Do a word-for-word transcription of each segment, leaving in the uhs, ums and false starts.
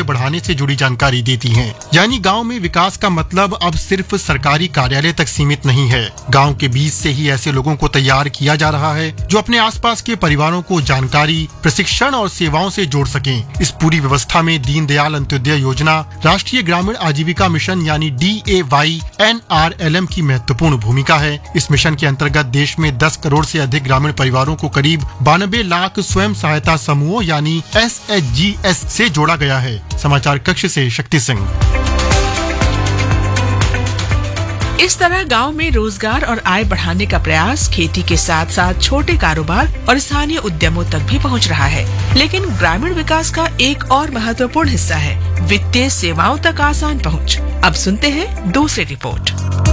बढ़ाने से जुड़ी जानकारी देती हैं। यानी गांव में विकास का मतलब अब सिर्फ सरकारी कार्यालय तक सीमित नहीं है। गांव के बीच से ही ऐसे लोगों को तैयार किया जा रहा है जो अपने आसपास के परिवारों को जानकारी, प्रशिक्षण और सेवाओं से जोड़ सकें। इस पूरी व्यवस्था में दीनदयाल अंत्योदय योजना, राष्ट्रीय ग्रामीण आजीविका मिशन यानी D A Y N R L M की महत्वपूर्ण भूमिका है। इस मिशन के अंतर्गत देश में दस करोड़ से अधिक ग्रामीण परिवारों को करीब बानबे लाख स्वयं सहायता समूहों यानी एस एच जी एस से जोड़ा गया है। समाचार कक्ष से शक्ति सिंह। इस तरह गांव में रोजगार और आय बढ़ाने का प्रयास खेती के साथ साथ छोटे कारोबार और स्थानीय उद्यमों तक भी पहुंच रहा है। लेकिन ग्रामीण विकास का एक और महत्वपूर्ण हिस्सा है वित्तीय सेवाओं तक आसान पहुंच। अब सुनते हैं दूसरी रिपोर्ट।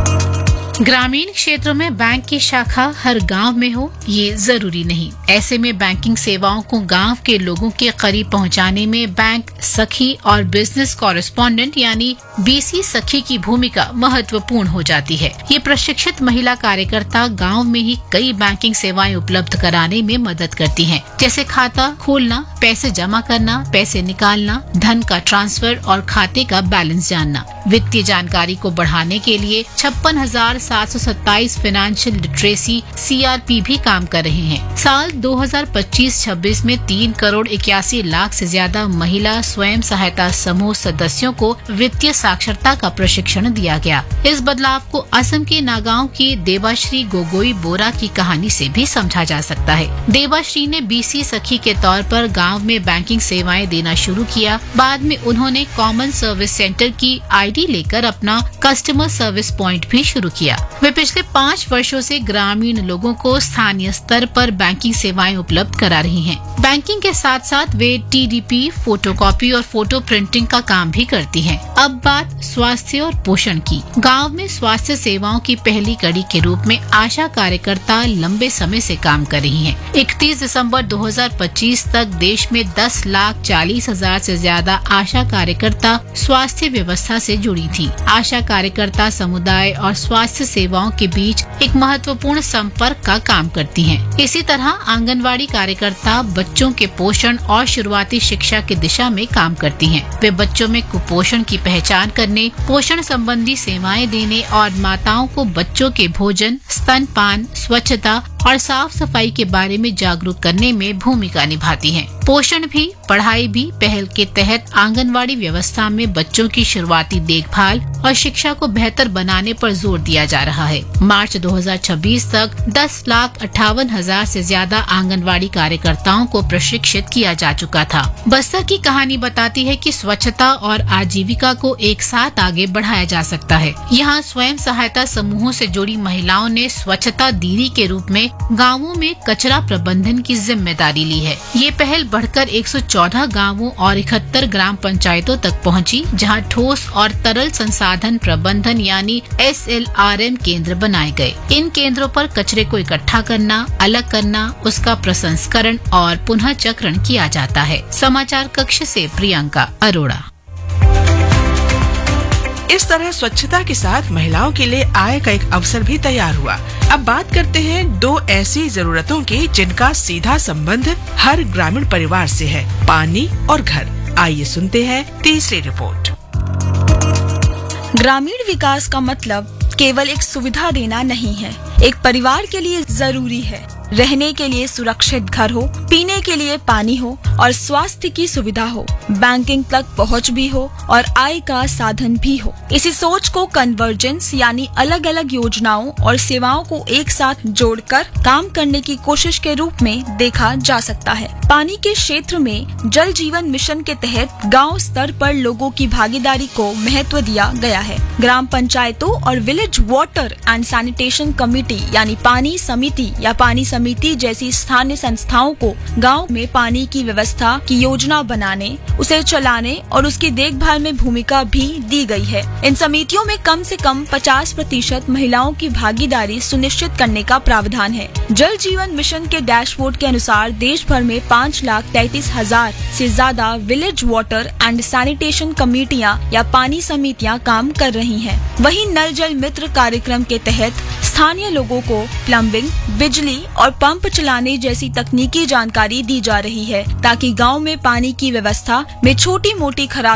ग्रामीण क्षेत्रों में बैंक की शाखा हर गांव में हो ये जरूरी नहीं। ऐसे में बैंकिंग सेवाओं को गांव के लोगों के करीब पहुंचाने में बैंक सखी और बिजनेस कॉरेस्पॉन्डेंट यानी बी सी सखी की भूमिका महत्वपूर्ण हो जाती है। ये प्रशिक्षित महिला कार्यकर्ता गांव में ही कई बैंकिंग सेवाएं उपलब्ध कराने में मदद करती हैं, जैसे खाता खोलना, पैसे जमा करना, पैसे निकालना, धन का ट्रांसफर और खाते का बैलेंस जानना। वित्तीय जानकारी को बढ़ाने के लिए छप्पन हजार सात सौ सत्ताईस financial literacy C R P भी काम कर रहे हैं। साल दो हज़ार पच्चीस छब्बीस में तीन करोड़ इक्यासी लाख से ज्यादा महिला स्वयं सहायता समूह सदस्यों को वित्तीय साक्षरता का प्रशिक्षण दिया गया। इस बदलाव को असम के नागांव की देवाश्री गोगोई बोरा की कहानी से भी समझा जा सकता है। देवाश्री ने बी सी सखी के तौर पर गाँव में बैंकिंग सेवाएं देना शुरू किया। बाद में उन्होंने कॉमन सर्विस सेंटर की आई डी लेकर अपना कस्टमर सर्विस पॉइंट भी शुरू किया। वे पिछले पाँच वर्षों से ग्रामीण लोगों को स्थानीय स्तर पर बैंकिंग सेवाएं उपलब्ध करा रही हैं। बैंकिंग के साथ साथ वे टी डी पी, फोटोकॉपी और फोटो प्रिंटिंग का काम भी करती हैं। अब बात स्वास्थ्य और पोषण की। गांव में स्वास्थ्य सेवाओं की पहली कड़ी के रूप में आशा कार्यकर्ता लंबे समय से काम कर रही हैं। इकतीस दिसंबर दो हज़ार पच्चीस तक देश में दस लाख चालीस हजार से ज्यादा आशा कार्यकर्ता स्वास्थ्य व्यवस्था से जुड़ी थी। आशा कार्यकर्ता समुदाय और स्वास्थ्य सेवाओं के बीच एक महत्वपूर्ण संपर्क का काम करती हैं। इसी तरह आंगनवाड़ी कार्यकर्ता बच्चों के पोषण और शुरुआती शिक्षा की दिशा में काम करती हैं। वे बच्चों में कुपोषण की पहचान करने, पोषण संबंधी सेवाएं देने और माताओं को बच्चों के भोजन, स्तनपान, स्वच्छता और साफ सफाई के बारे में जागरूक करने में भूमिका निभाती हैं। पोषण भी पढ़ाई भी पहल के तहत आंगनवाड़ी व्यवस्था में बच्चों की शुरुआती देखभाल और शिक्षा को बेहतर बनाने पर जोर दिया जा रहा है। मार्च दो हज़ार छब्बीस तक दस लाख अट्ठावन हजार से ज्यादा आंगनवाड़ी कार्यकर्ताओं को प्रशिक्षित किया जा चुका था। बस्तर की कहानी बताती है कि स्वच्छता और आजीविका को एक साथ आगे बढ़ाया जा सकता है। यहाँ स्वयं सहायता समूहों से जुड़ी महिलाओं ने स्वच्छता दीदी के रूप में गाँवों में कचरा प्रबंधन की जिम्मेदारी ली है। ये पहल बढ़कर एक सौ चौदह गाँवों और इकहत्तर ग्राम पंचायतों तक पहुँची, जहाँ ठोस और तरल संसाधन प्रबंधन यानी एस एल आर एम केंद्र बनाए गए। इन केंद्रों पर कचरे को इकट्ठा करना, अलग करना, उसका प्रसंस्करण और पुनः चक्रण किया जाता है। समाचार कक्ष से प्रियंका अरोड़ा। इस तरह स्वच्छता के साथ महिलाओं के लिए आय का एक अवसर भी तैयार हुआ। अब बात करते हैं दो ऐसी जरूरतों की जिनका सीधा संबंध हर ग्रामीण परिवार से है, पानी और घर। आइए सुनते हैं तीसरी रिपोर्ट। ग्रामीण विकास का मतलब केवल एक सुविधा देना नहीं है। एक परिवार के लिए जरूरी है रहने के लिए सुरक्षित घर हो, पीने के लिए पानी हो और स्वास्थ्य की सुविधा हो, बैंकिंग तक पहुंच भी हो और आय का साधन भी हो। इसी सोच को कन्वर्जेंस यानी अलग अलग योजनाओं और सेवाओं को एक साथ जोड़कर काम करने की कोशिश के रूप में देखा जा सकता है। पानी के क्षेत्र में जल जीवन मिशन के तहत गांव स्तर पर लोगों की भागीदारी को महत्व दिया गया है। ग्राम पंचायतों और village water and sanitation committee यानी पानी समिति या पानी समिति जैसी स्थानीय संस्थाओं को गांव में पानी की व्यवस्था की योजना बनाने, उसे चलाने और उसकी देखभाल में भूमिका भी दी गई है। इन समितियों में कम से कम पचास प्रतिशत महिलाओं की भागीदारी सुनिश्चित करने का प्रावधान है। जल जीवन मिशन के डैशबोर्ड के अनुसार देश भर में पाँच लाख तैतीस हजार से ज्यादा विलेज वाटर एंड सैनिटेशन कमेटियां या पानी समितियां काम कर रही हैं। वहीं नल जल मित्र कार्यक्रम के तहत स्थानीय लोगों को प्लम्बिंग, बिजली और पंप चलाने जैसी तकनीकी जानकारी दी जा रही है ताकि गांव में पानी की व्यवस्था में छोटी मोटी खराबी